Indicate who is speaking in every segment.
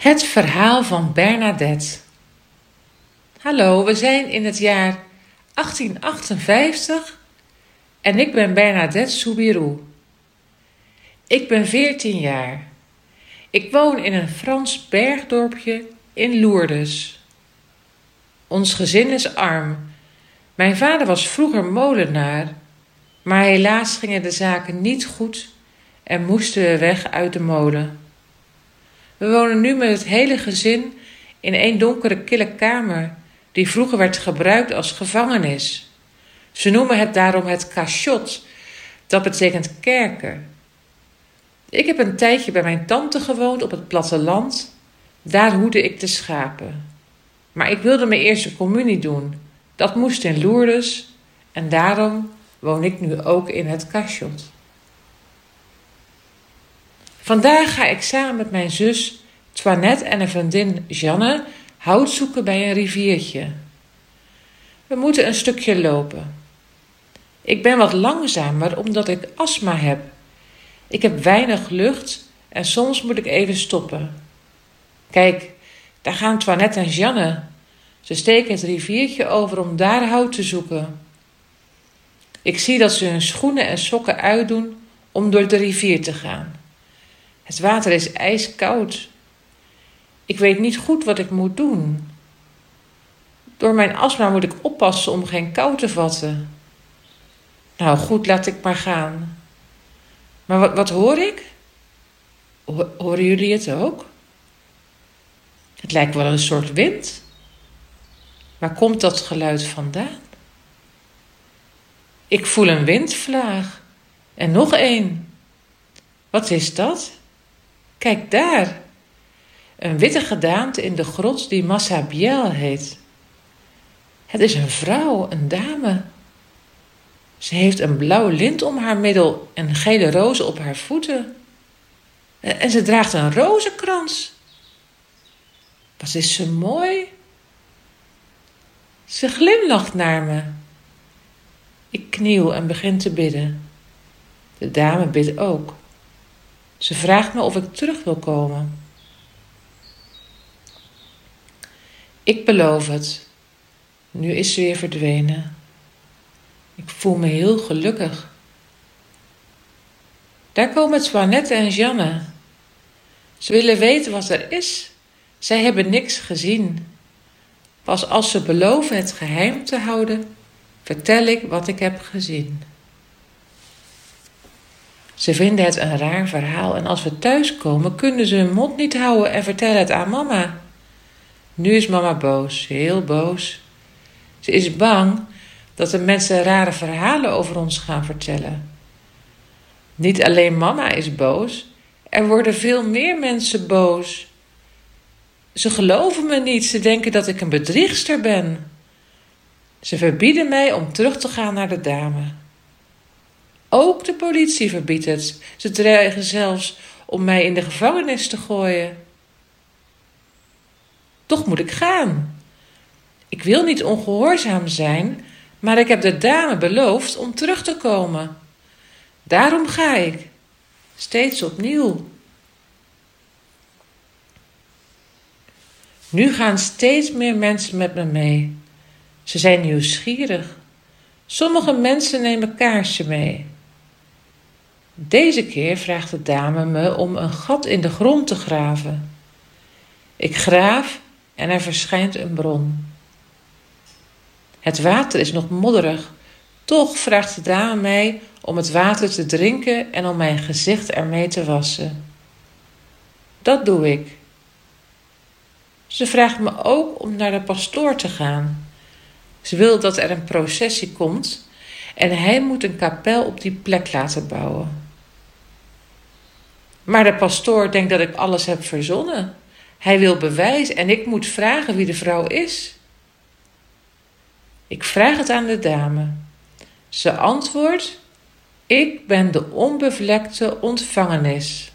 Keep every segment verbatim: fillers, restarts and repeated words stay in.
Speaker 1: Het verhaal van Bernadette. Hallo, we zijn in het jaar achttien achtenvijftig en ik ben Bernadette Soubirous. Ik ben veertien jaar. Ik woon in een Frans bergdorpje in Lourdes. Ons gezin is arm. Mijn vader was vroeger molenaar, maar helaas gingen de zaken niet goed en moesten we weg uit de molen. We wonen nu met het hele gezin in één donkere kille kamer die vroeger werd gebruikt als gevangenis. Ze noemen het daarom het cachot, dat betekent kerker. Ik heb een tijdje bij mijn tante gewoond op het platteland. Daar hoedde ik de schapen. Maar ik wilde mijn eerste communie doen. Dat moest in Lourdes en daarom woon ik nu ook in het cachot. Vandaag ga ik samen met mijn zus Toinette en een vriendin Jeanne hout zoeken bij een riviertje. We moeten een stukje lopen. Ik ben wat langzamer omdat ik astma heb. Ik heb weinig lucht en soms moet ik even stoppen. Kijk, daar gaan Toinette en Jeanne. Ze steken het riviertje over om daar hout te zoeken. Ik zie dat ze hun schoenen en sokken uitdoen om door de rivier te gaan. Het water is ijskoud. Ik weet niet goed wat ik moet doen. Door mijn astma moet ik oppassen om geen kou te vatten. Nou goed, laat ik maar gaan. Maar wat, wat hoor ik? Ho- horen jullie het ook? Het lijkt wel een soort wind. Waar komt dat geluid vandaan? Ik voel een windvlaag. En nog één. Wat is dat? Kijk daar. Een witte gedaante in de grot die Massabielle heet. Het is een vrouw, een dame. Ze heeft een blauw lint om haar middel en gele rozen op haar voeten. En ze draagt een rozenkrans. Wat is ze mooi. Ze glimlacht naar me. Ik kniel en begin te bidden. De dame bidt ook. Ze vraagt me of ik terug wil komen. Ik beloof het. Nu is ze weer verdwenen. Ik voel me heel gelukkig. Daar komen Toinette en Jeanne. Ze willen weten wat er is. Zij hebben niks gezien. Pas als ze beloven het geheim te houden, vertel ik wat ik heb gezien. Ze vinden het een raar verhaal en als we thuiskomen kunnen ze hun mond niet houden en vertellen het aan mama. Nu is mama boos, heel boos. Ze is bang dat de mensen rare verhalen over ons gaan vertellen. Niet alleen mama is boos, er worden veel meer mensen boos. Ze geloven me niet, ze denken dat ik een bedriegster ben. Ze verbieden mij om terug te gaan naar de dame. Ook de politie verbiedt het. Ze dreigen zelfs om mij in de gevangenis te gooien. Toch moet ik gaan. Ik wil niet ongehoorzaam zijn, maar ik heb de dame beloofd om terug te komen. Daarom ga ik. Steeds opnieuw. Nu gaan steeds meer mensen met me mee. Ze zijn nieuwsgierig. Sommige mensen nemen kaarsen mee. Deze keer vraagt de dame me om een gat in de grond te graven. Ik graaf en er verschijnt een bron. Het water is nog modderig. Toch vraagt de dame mij om het water te drinken en om mijn gezicht ermee te wassen. Dat doe ik. Ze vraagt me ook om naar de pastoor te gaan. Ze wil dat er een processie komt en hij moet een kapel op die plek laten bouwen. Maar de pastoor denkt dat ik alles heb verzonnen. Hij wil bewijs en ik moet vragen wie de vrouw is. Ik vraag het aan de dame. Ze antwoordt: ik ben de onbevlekte ontvangenis.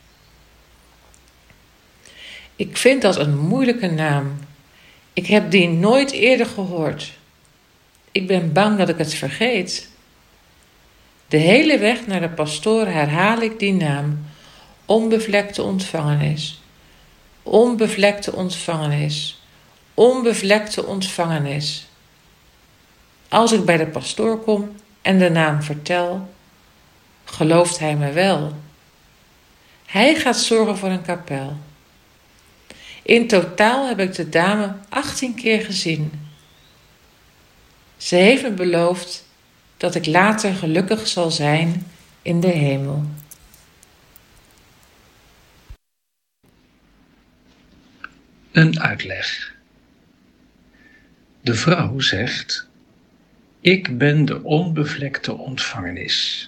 Speaker 1: Ik vind dat een moeilijke naam. Ik heb die nooit eerder gehoord. Ik ben bang dat ik het vergeet. De hele weg naar de pastoor herhaal ik die naam, onbevlekte ontvangenis. onbevlekte ontvangenis, onbevlekte ontvangenis. Als ik bij de pastoor kom en de naam vertel, gelooft hij me wel. Hij gaat zorgen voor een kapel. In totaal heb ik de dame achttien keer gezien. Ze heeft me beloofd dat ik later gelukkig zal zijn in de hemel.
Speaker 2: Een uitleg. De vrouw zegt: ik ben de onbevlekte ontvangenis.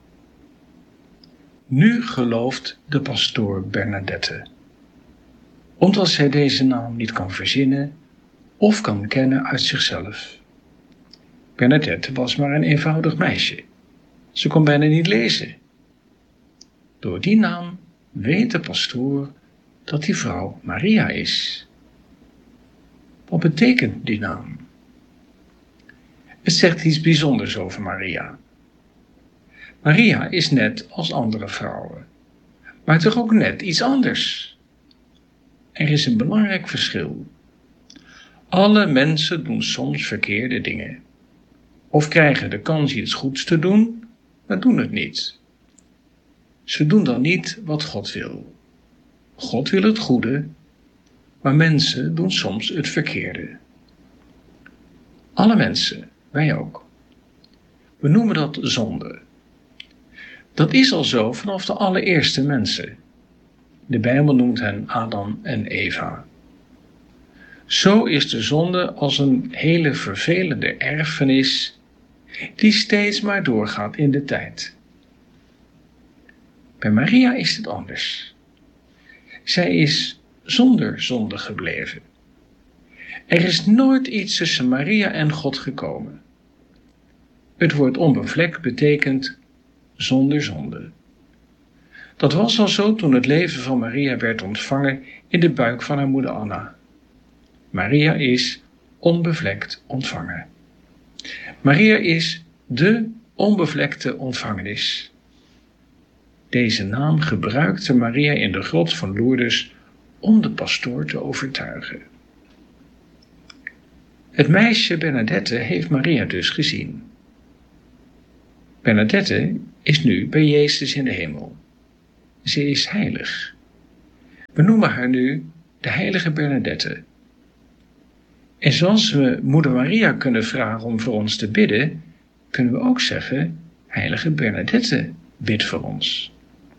Speaker 2: Nu gelooft de pastoor Bernadette, omdat zij deze naam niet kan verzinnen of kan kennen uit zichzelf. Bernadette was maar een eenvoudig meisje. Ze kon bijna niet lezen. Door die naam weet de pastoor dat die vrouw Maria is. Wat betekent die naam? Het zegt iets bijzonders over Maria. Maria is net als andere vrouwen, maar toch ook net iets anders. Er is een belangrijk verschil. Alle mensen doen soms verkeerde dingen, of krijgen de kans iets goeds te doen, maar doen het niet. Ze doen dan niet wat God wil. God wil het goede, maar mensen doen soms het verkeerde. Alle mensen, wij ook. We noemen dat zonde. Dat is al zo vanaf de allereerste mensen. De Bijbel noemt hen Adam en Eva. Zo is de zonde als een hele vervelende erfenis die steeds maar doorgaat in de tijd. Bij Maria is het anders. Zij is zonder zonde gebleven. Er is nooit iets tussen Maria en God gekomen. Het woord onbevlekt betekent zonder zonde. Dat was al zo toen het leven van Maria werd ontvangen in de buik van haar moeder Anna. Maria is onbevlekt ontvangen. Maria is de onbevlekte ontvangenis. Deze naam gebruikte Maria in de grot van Lourdes om de pastoor te overtuigen. Het meisje Bernadette heeft Maria dus gezien. Bernadette is nu bij Jezus in de hemel. Ze is heilig. We noemen haar nu de heilige Bernadette. En zoals we moeder Maria kunnen vragen om voor ons te bidden, kunnen we ook zeggen: heilige Bernadette, bid voor ons.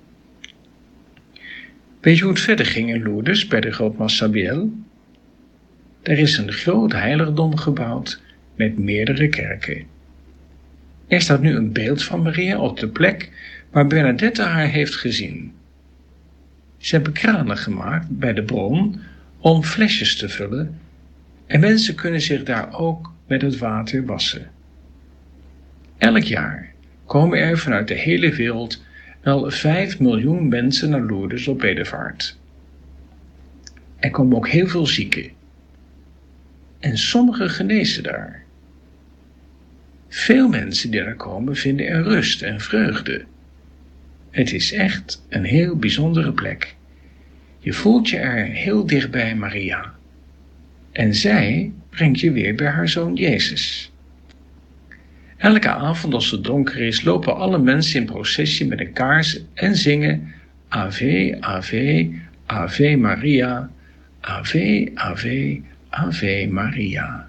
Speaker 2: Weet je hoe het verder ging in Lourdes bij de grot Massabielle? Er is een groot heiligdom gebouwd met meerdere kerken. Er staat nu een beeld van Maria op de plek waar Bernadette haar heeft gezien. Ze hebben kranen gemaakt bij de bron om flesjes te vullen en mensen kunnen zich daar ook met het water wassen. Elk jaar komen er vanuit de hele wereld wel vijf miljoen mensen naar Lourdes op bedevaart. Er komen ook heel veel zieken. En sommigen genezen daar. Veel mensen die daar komen vinden er rust en vreugde. Het is echt een heel bijzondere plek. Je voelt je er heel dicht bij Maria. En zij brengt je weer bij haar zoon Jezus. Elke avond als het donker is, lopen alle mensen in processie met een kaars en zingen Ave, Ave, Ave Maria, Ave, Ave, Ave Maria.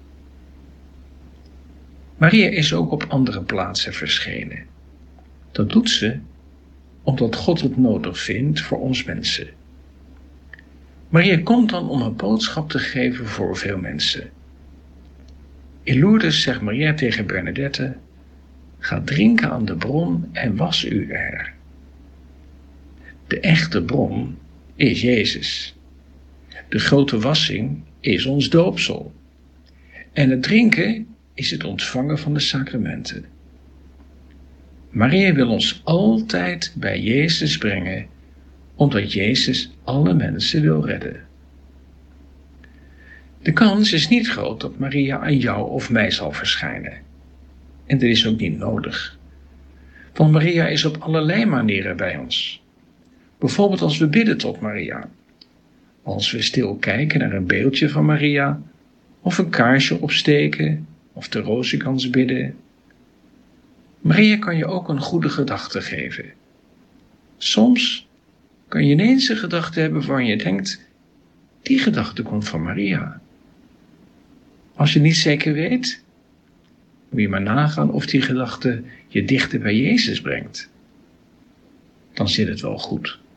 Speaker 2: Maria is ook op andere plaatsen verschenen. Dat doet ze omdat God het nodig vindt voor ons mensen. Maria komt dan om een boodschap te geven voor veel mensen. In Lourdes zegt Maria tegen Bernadette: ga drinken aan de bron en was u er. De echte bron is Jezus. De grote wassing is ons doopsel. En het drinken is het ontvangen van de sacramenten. Maria wil ons altijd bij Jezus brengen, omdat Jezus alle mensen wil redden. De kans is niet groot dat Maria aan jou of mij zal verschijnen. En dat is ook niet nodig. Want Maria is op allerlei manieren bij ons. Bijvoorbeeld als we bidden tot Maria. Als we stil kijken naar een beeldje van Maria, of een kaarsje opsteken, of de rozenkans bidden. Maria kan je ook een goede gedachte geven. Soms kan je ineens een gedachte hebben waarvan je denkt, die gedachte komt van Maria. Als je niet zeker weet, moet je maar nagaan of die gedachte je dichter bij Jezus brengt. Dan zit het wel goed.